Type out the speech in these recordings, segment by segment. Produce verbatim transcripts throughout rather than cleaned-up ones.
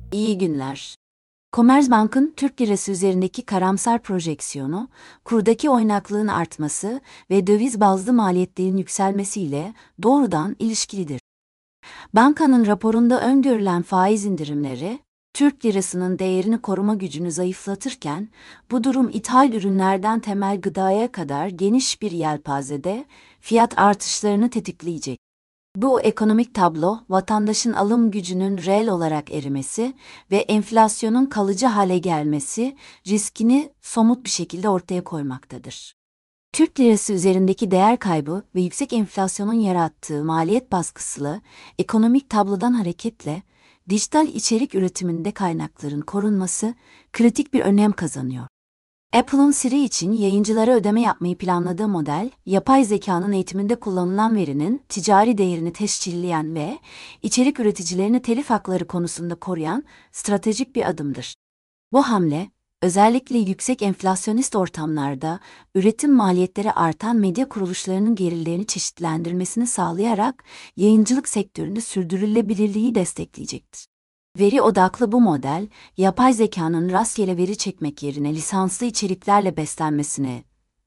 İyi günler. Commerzbank'ın Türk lirası üzerindeki karamsar projeksiyonu, kurdaki oynaklığın artması ve döviz bazlı maliyetlerin yükselmesiyle doğrudan ilişkilidir. Bankanın raporunda öngörülen faiz indirimleri, Türk lirasının değerini koruma gücünü zayıflatırken, bu durum ithal ürünlerden temel gıdaya kadar geniş bir yelpazede fiyat artışlarını tetikleyecek. Bu ekonomik tablo, vatandaşın alım gücünün reel olarak erimesi ve enflasyonun kalıcı hale gelmesi riskini somut bir şekilde ortaya koymaktadır. Türk lirası üzerindeki değer kaybı ve yüksek enflasyonun yarattığı maliyet baskısıyla ekonomik tablodan hareketle dijital içerik üretiminde kaynakların korunması kritik bir önem kazanıyor. Apple'ın Siri için yayıncılara ödeme yapmayı planladığı model, yapay zekanın eğitiminde kullanılan verinin ticari değerini tescilleyen ve içerik üreticilerini telif hakları konusunda koruyan stratejik bir adımdır. Bu hamle, özellikle yüksek enflasyonist ortamlarda üretim maliyetleri artan medya kuruluşlarının gelirlerini çeşitlendirmesini sağlayarak yayıncılık sektöründe sürdürülebilirliği destekleyecektir. Veri odaklı bu model, yapay zekanın rastgele veri çekmek yerine lisanslı içeriklerle beslenmesini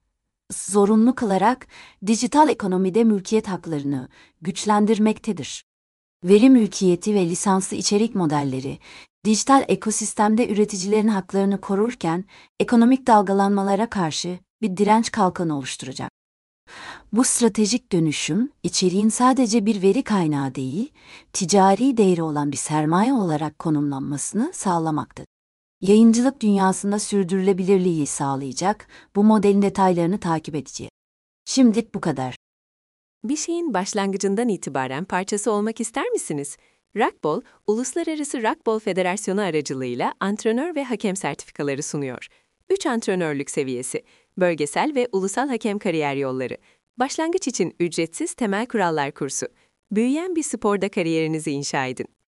zorunlu kılarak dijital ekonomide mülkiyet haklarını güçlendirmektedir. Veri mülkiyeti ve lisanslı içerik modelleri, dijital ekosistemde üreticilerin haklarını korurken ekonomik dalgalanmalara karşı bir direnç kalkanı oluşturacak. Bu stratejik dönüşüm, içeriğin sadece bir veri kaynağı değil, ticari değeri olan bir sermaye olarak konumlanmasını sağlamaktadır. Yayıncılık dünyasında sürdürülebilirliği sağlayacak, bu modelin detaylarını takip edeceğiz. Şimdilik bu kadar. Bir şeyin başlangıcından itibaren parçası olmak ister misiniz? Rugby, Uluslararası Rugby Federasyonu aracılığıyla antrenör ve hakem sertifikaları sunuyor. üç antrenörlük seviyesi, bölgesel ve ulusal hakem kariyer yolları. Başlangıç için ücretsiz temel kurallar kursu. Büyüyen bir sporda kariyerinizi inşa edin.